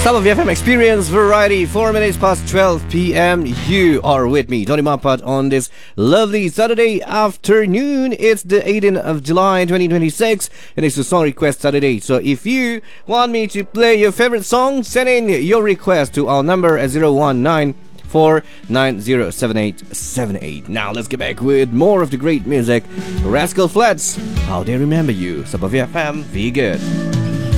Some of FM Experience Variety, 4 minutes past 12 p.m. You are with me, Tony Mapat, on this lovely Saturday afternoon. It's the 18th of July 2026, and it's a song request Saturday. So if you want me to play your favorite song, send in your request to our number at 019-490-7878. Now let's get back with more of the great music. Rascal Flatts, How They Remember You. Sabah FM, be good.